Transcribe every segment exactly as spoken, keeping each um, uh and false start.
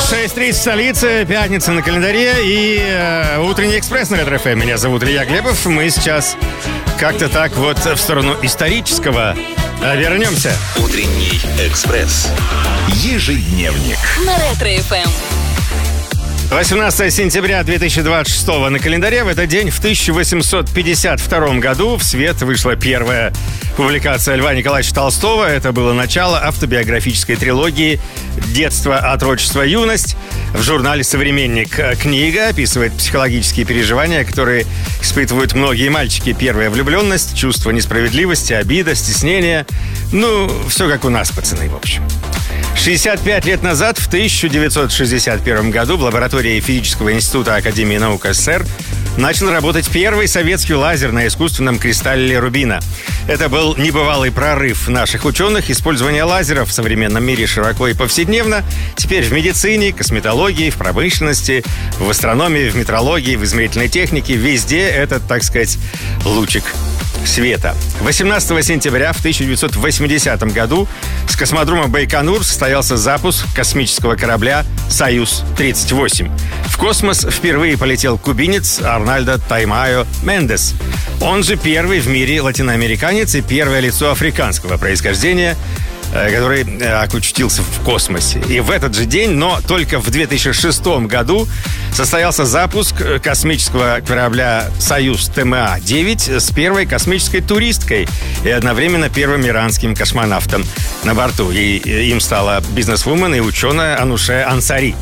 шесть тридцать в столице, пятница на календаре и э, утренний экспресс на Ретро эф эм. Меня зовут Илья Глебов. Мы сейчас как-то так вот в сторону исторического э, вернемся. Утренний экспресс. Ежедневник. На Ретро эф эм. восемнадцатое сентября две тысячи двадцать шестого на календаре. В этот день, в тысяча восемьсот пятьдесят втором году, в свет вышла первая публикация Льва Николаевича Толстого. Это было начало автобиографической трилогии «Детство, отрочество, юность». В журнале «Современник» книга описывает психологические переживания, которые испытывают многие мальчики. Первая влюбленность, чувство несправедливости, обида, стеснение. Ну, все как у нас, пацаны, в общем. шестьдесят пять лет назад, в тысяча девятьсот шестьдесят первом году, в лаборатории Физического института Академии наук СССР начал работать первый советский лазер на искусственном кристалле рубина. Это был небывалый прорыв наших ученых. Использование лазеров в современном мире широко и повседневно. Теперь в медицине, косметологии, в промышленности, в астрономии, в метрологии, в измерительной технике. Везде этот, так сказать, лучик света. восемнадцатого сентября в тысяча девятьсот восьмидесятом году с космодрома Байконур состоялся запуск космического корабля «Союз тридцать восемь». В космос впервые полетел кубинец Арнальдо Таймайо Мендес. Он же первый в мире латиноамериканец и первое лицо африканского происхождения, который очутился в космосе. И в этот же день, но только в две тысячи шестом году, состоялся запуск космического корабля «Союз Тэ Эм А девять» с первой космической туристкой и одновременно первым иранским космонавтом на борту. И им стала бизнесвумен и ученая Ануше Ансари.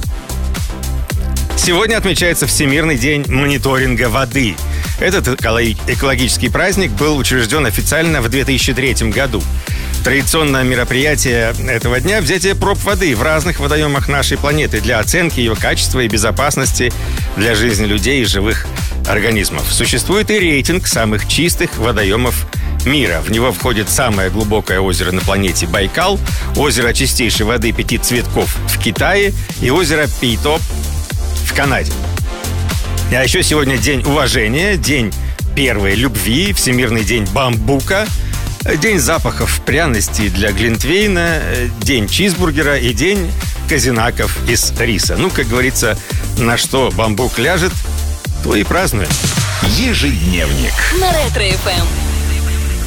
Сегодня отмечается Всемирный день мониторинга воды. Этот экологический праздник был учрежден официально в две тысячи третьем году. Традиционное мероприятие этого дня – взятие проб воды в разных водоемах нашей планеты для оценки ее качества и безопасности для жизни людей и живых организмов. Существует и рейтинг самых чистых водоемов мира. В него входит самое глубокое озеро на планете Байкал, озеро чистейшей воды пяти цветков в Китае и озеро Пейтоп в Канаде. А еще сегодня день уважения, день первой любви, Всемирный день бамбука, день запахов пряностей для глинтвейна, день чизбургера и день казинаков из риса. Ну, как говорится, на что бамбук ляжет, то и празднуем. Ежедневник. На Ретро эф эм.